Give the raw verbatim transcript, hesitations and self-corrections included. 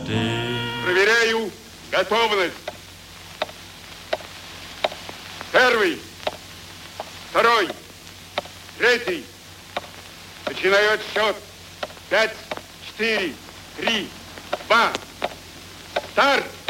ты. Проверяю готовность. Первый, второй, третий. Начинаю отсчет. Пять, четыре, три, два. Старт!